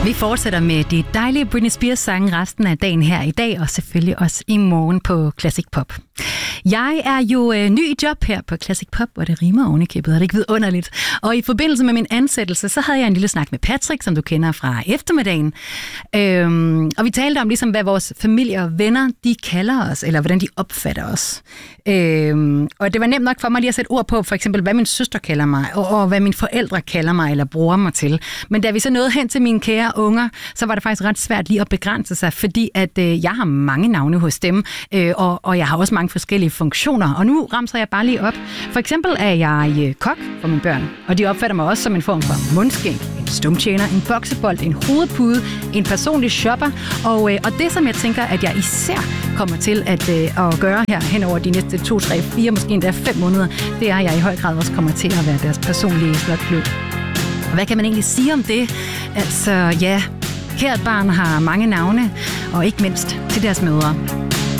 Vi fortsætter med de dejlige Britney Spears-sange resten af dagen her i dag, og selvfølgelig også i morgen på Classic Pop. Jeg er jo ny i job her på Classic Pop, og det rimer ovenikøbet, og det er ikke vidunderligt. Og i forbindelse med min ansættelse, så havde jeg en lille snak med Patrick, som du kender fra eftermiddagen. Og vi talte om, ligesom, hvad vores familie og venner, de kalder os, eller hvordan de opfatter os. Og det var nemt nok for mig lige at sætte ord på, for eksempel, hvad min søster kalder mig, og hvad mine forældre kalder mig, eller bruger mig til. Men da vi så nåede hen til mine kære unger, så var det faktisk ret svært lige at begrænse sig, fordi at jeg har mange navne hos dem, og jeg har også mange forskellige funktioner. Og nu ramser jeg bare lige op. For eksempel er jeg kok for mine børn, og de opfatter mig også som en form for mundskænk, en stumtjener, en boksebold, en hovedpude, en personlig shopper, og det, som jeg tænker, at jeg især kommer til at gøre her hen over de næste 2, 3, 4, måske endda 5 måneder, det er, at jeg i høj grad også kommer til at være deres personlige slotklub. Og hvad kan man egentlig sige om det? Altså, ja, kært barn har mange navne, og ikke mindst til deres mødre.